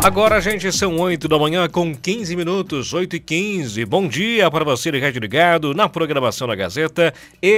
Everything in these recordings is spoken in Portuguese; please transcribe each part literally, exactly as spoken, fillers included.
Agora, gente, são oito da manhã com quinze minutos, oito e quinze. Bom dia para você de rádio ligado na programação da Gazeta.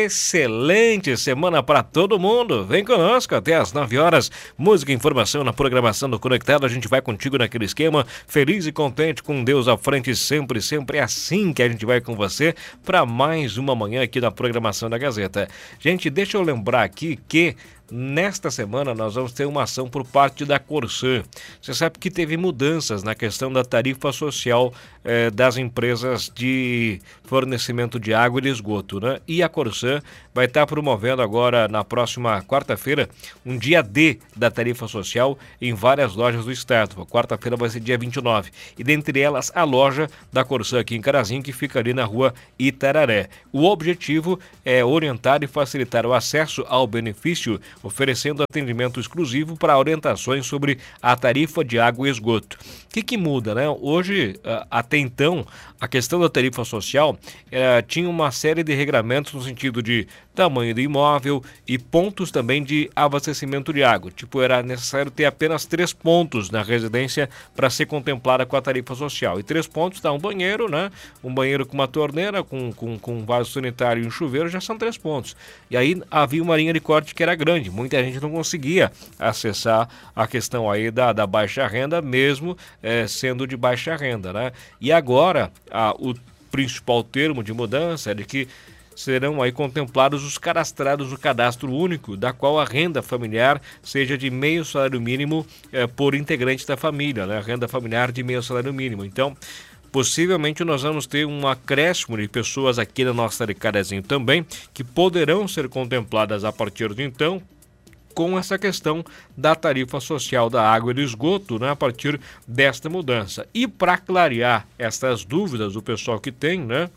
Excelente semana para todo mundo. Vem conosco até às nove horas. Música e informação na programação do Conectado. A gente vai contigo naquele esquema, feliz e contente com Deus à frente sempre, sempre é assim que a gente vai com você para mais uma manhã aqui na programação da Gazeta. Gente, deixa eu lembrar aqui que nesta semana nós vamos ter uma ação por parte da Corsã. Você sabe que teve mudanças na questão da tarifa social eh, das empresas de fornecimento de água e de esgoto, né? E a Corsã vai estar promovendo agora, na próxima quarta-feira, um dia D da tarifa social em várias lojas do estado. A quarta-feira vai ser dia vinte e nove. E dentre elas, a loja da Corsã aqui em Carazinho, que fica ali na rua Itararé. O objetivo é orientar e facilitar o acesso ao benefício, oferecendo atendimento exclusivo para orientações sobre a tarifa de água e esgoto. O que que muda, né? Hoje, até então, a questão da tarifa social eh, tinha uma série de regramentos no sentido de tamanho do imóvel e pontos também de abastecimento de água. Tipo, era necessário ter apenas três pontos na residência para ser contemplada com a tarifa social. E três pontos dá um banheiro, né? Um banheiro com uma torneira, com, com, com um vaso sanitário e um chuveiro, já são três pontos. E aí havia uma linha de corte que era grande. Muita gente não conseguia acessar a questão aí da, da baixa renda, mesmo eh, sendo de baixa renda, né? E agora, a, o principal termo de mudança é de que serão aí contemplados os cadastrados no cadastro único, da qual a renda familiar seja de meio salário mínimo eh, por integrante da família, né? A renda familiar de meio salário mínimo. Então, possivelmente nós vamos ter um acréscimo de pessoas aqui na nossa de Carazinho também, que poderão ser contempladas a partir de então, com essa questão da tarifa social da água e do esgoto, né, a partir desta mudança. E para clarear essas dúvidas do pessoal que tem, né,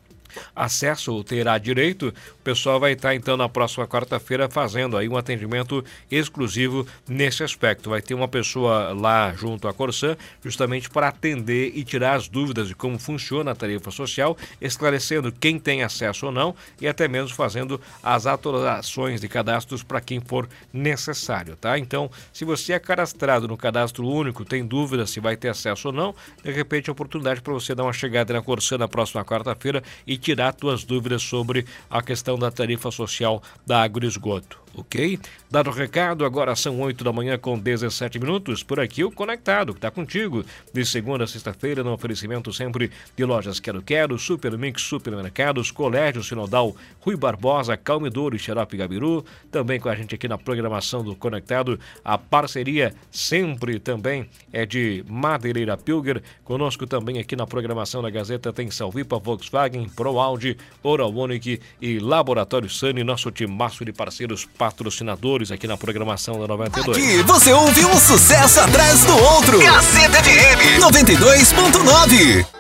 acesso ou terá direito, o pessoal vai estar então na próxima quarta-feira fazendo aí um atendimento exclusivo nesse aspecto. Vai ter uma pessoa lá junto à Corsã justamente para atender e tirar as dúvidas de como funciona a tarifa social, esclarecendo quem tem acesso ou não e até mesmo fazendo as atualizações de cadastros para quem for necessário, tá? Então, se você é cadastrado no cadastro único, tem dúvida se vai ter acesso ou não, de repente é a oportunidade para você dar uma chegada na Corsã na próxima quarta-feira e tirar suas dúvidas sobre a questão da tarifa social da água e esgoto, ok? Dado o recado, agora são oito da manhã com dezessete minutos, por aqui o Conectado, que está contigo de segunda a sexta-feira, no oferecimento sempre de lojas Quero Quero, Super Mix Supermercados, Colégio Sinodal Rui Barbosa, Calmedouro e Xarope Gabiru, também com a gente aqui na programação do Conectado, a parceria sempre também é de Madeireira Pilger, conosco também aqui na programação da Gazeta tem Salvipa, Volkswagen, Pro Audi, Oral Unique e Laboratório Sani, nosso timaço de parceiros patrocinadores aqui na programação da noventa e dois. Aqui você ouve um sucesso atrás do outro. Gazeta F M noventa e dois ponto nove.